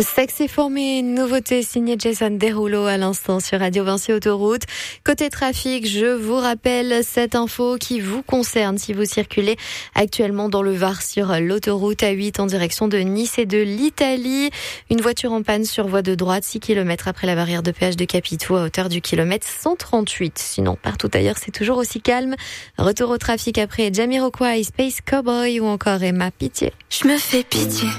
Sexe et formé, nouveauté signée Jason Derulo à l'instant sur Radio Vinci Autoroute. Côté trafic, je vous rappelle cette info qui vous concerne si vous circulez actuellement dans le Var sur l'autoroute A8 en direction de Nice et de l'Italie. Une voiture en panne sur voie de droite, 6 km après la barrière de péage de Capitaux à hauteur du kilomètre 138. Sinon, partout ailleurs, c'est toujours aussi calme. Retour au trafic après Jamiroquai, Space Cowboy ou encore Emma Pitié. Je me fais pitié.